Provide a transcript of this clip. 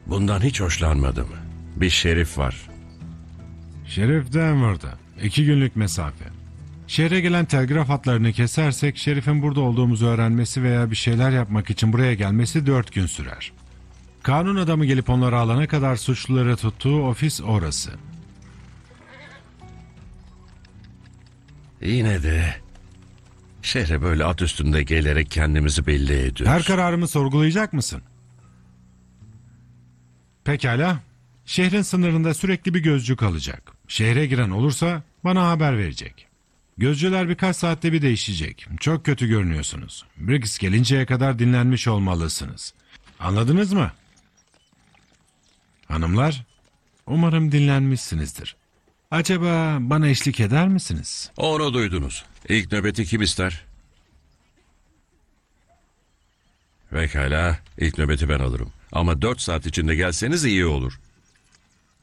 Bundan hiç hoşlanmadım. Bir şerif var. Şerif Denver'da. 2 günlük mesafe. Şehre gelen telgraf hatlarını kesersek Şerif'in burada olduğumuzu öğrenmesi veya bir şeyler yapmak için buraya gelmesi 4 gün sürer. Kanun adamı gelip onları alana kadar suçluları tuttuğu ofis orası. Yine de şehre böyle at üstünde gelerek kendimizi belli ediyoruz. Her kararımı sorgulayacak mısın? Pekala. Şehrin sınırında sürekli bir gözcü kalacak. Şehre giren olursa bana haber verecek. Gözcüler birkaç saatte bir değişecek. Çok kötü görünüyorsunuz. Briggs gelinceye kadar dinlenmiş olmalısınız. Anladınız mı? Hanımlar, umarım dinlenmişsinizdir. Acaba bana eşlik eder misiniz? Onu duydunuz. İlk nöbeti kim ister? Pekala, ilk nöbeti ben alırım. Ama 4 saat içinde gelseniz iyi olur.